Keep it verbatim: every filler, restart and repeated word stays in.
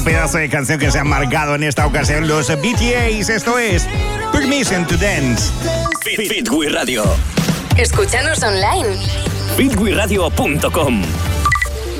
Pedazo de canción que se ha marcado en esta ocasión los B T As. Esto es Permission to Dance. Fit, Fit, Fit Radio. Escúchanos online. fit we radio punto com.